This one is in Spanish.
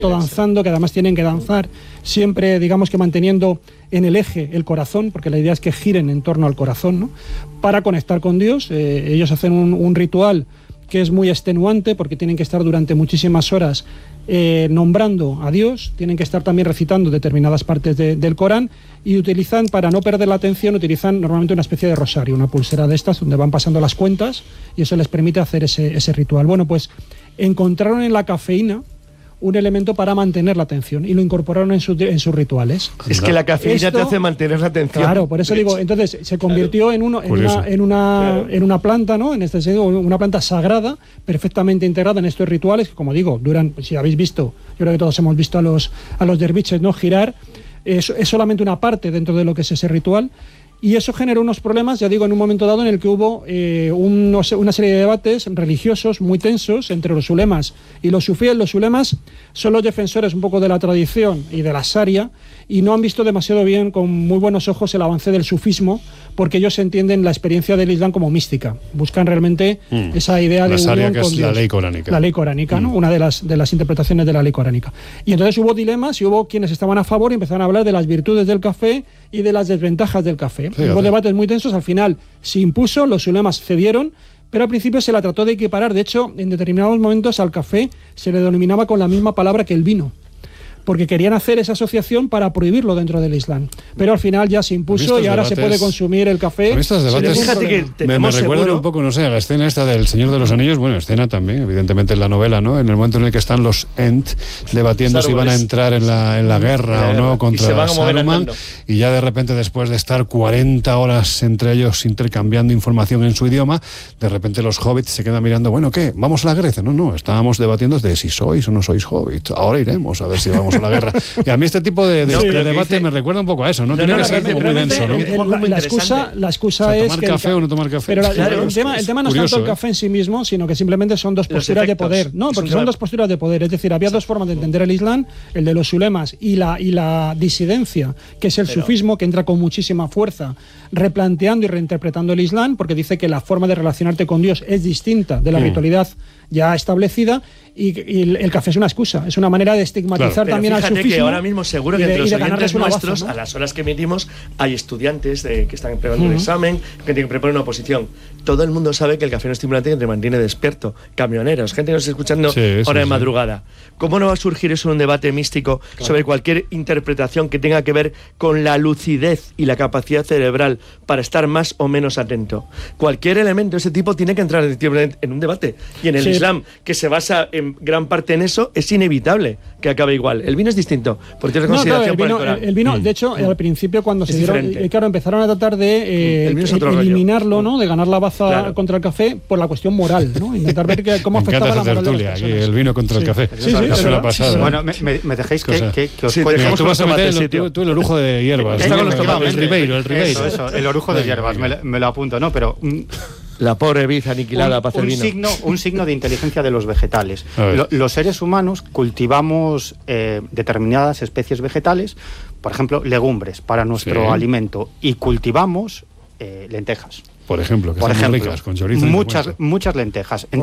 danzando, que además tienen que danzar siempre, digamos que manteniendo en el eje el corazón, porque la idea es que giren en torno al corazón, ¿no? Para conectar con Dios. Ellos hacen un ritual que es muy extenuante, porque tienen que estar durante muchísimas horas nombrando a Dios, tienen que estar también recitando determinadas partes del Corán, y utilizan, para no perder la atención, utilizan normalmente una especie de rosario, una pulsera de estas donde van pasando las cuentas, y eso les permite hacer ese ritual. Bueno, pues encontraron en la cafeína un elemento para mantener la atención y lo incorporaron en sus rituales. Es que la cafeína te hace mantener la atención. Claro, por eso digo, entonces se convirtió en una planta, ¿no? En este sentido, una planta sagrada, perfectamente integrada en estos rituales, que, como digo, duran, si habéis visto, yo creo que todos hemos visto a los derviches, ¿no?, girar. Es solamente una parte dentro de lo que es ese ritual. Y eso generó unos problemas, ya digo, en un momento dado en el que hubo una serie de debates religiosos muy tensos entre los ulemas y los sufíes. Los ulemas son los defensores un poco de la tradición y de la sharia, y no han visto demasiado bien, con muy buenos ojos, el avance del sufismo, porque ellos entienden la experiencia del Islam como mística. Buscan realmente esa idea de unión con Dios. La ley coránica. La ley coránica, ¿no? Una de las interpretaciones de la ley coránica. Y entonces hubo dilemas y hubo quienes estaban a favor y empezaron a hablar de las virtudes del café y de las desventajas del café. Hubo debates muy tensos, al final se impuso, los ulemas cedieron, pero al principio se la trató de equiparar. De hecho, en determinados momentos al café se le denominaba con la misma palabra que el vino, porque querían hacer esa asociación para prohibirlo dentro del Islam. Pero al final ya se impuso y ahora se puede consumir el café. Estos debates, fíjate que me recuerdan un poco, no sé, a la escena esta del Señor de los Anillos, bueno, escena también, evidentemente en la novela, ¿no? En el momento en el que están los Ent debatiendo si van a entrar en la guerra o no contra Saruman, y ya de repente, después de estar 40 horas entre ellos intercambiando información en su idioma, de repente los hobbits se quedan mirando, bueno, ¿qué? ¿Vamos a la Grecia? No, estábamos debatiendo de si sois o no sois hobbits. Ahora iremos a ver si vamos a la guerra. Y a mí este tipo de debate me recuerda un poco a eso, ¿no? Tiene que ser como muy denso, ¿no? La excusa es tomar que café o no tomar café. Pero el tema no es tanto el café en sí mismo, sino que simplemente son dos posturas de poder. No, porque son dos posturas de poder. Es decir, había dos formas de entender el Islam, el de los ulemas y la disidencia, que es el sufismo, que entra con muchísima fuerza, replanteando y reinterpretando el Islam, porque dice que la forma de relacionarte con Dios es distinta de la ritualidad ya establecida, y el café es una excusa, es una manera de estigmatizar también al sufismo. Que ahora mismo seguro que entre los oyentes nuestros, a las horas que emitimos, hay estudiantes que están preparando un examen, que tienen que preparar una oposición. Todo el mundo sabe que el café no es estimulante, que te mantiene despierto. Camioneros, gente que nos está escuchando hora de madrugada. ¿Cómo no va a surgir eso en un debate místico sobre cualquier interpretación que tenga que ver con la lucidez y la capacidad cerebral para estar más o menos atento? Cualquier elemento de ese tipo tiene que entrar en un debate. Y en el Islam, que se basa en gran parte en eso, es inevitable que acabe igual. El vino es distinto, porque tiene consideración por el Corán. El vino, de hecho, al principio, cuando se dieron, claro, empezaron a tratar de eliminarlo, ¿no? De ganar la baza contra el café por la cuestión moral, ¿no? Intentar ver cómo afectaba la moral de las personas. El vino contra el café. Es una pasada. Bueno, me dejéis que os cuente. Tú vas a meter tú el orujo de hierbas. El Ribeiro. Eso, el orujo de hierbas, me lo apunto, ¿no? Pero la pobre vid aniquilada para hacer vino. Un signo de inteligencia de los vegetales. Los seres humanos cultivamos determinadas especies vegetales, por ejemplo, legumbres para nuestro alimento, y cultivamos lentejas. Por ejemplo, que son ricas, con chorizo. Muchas lentejas.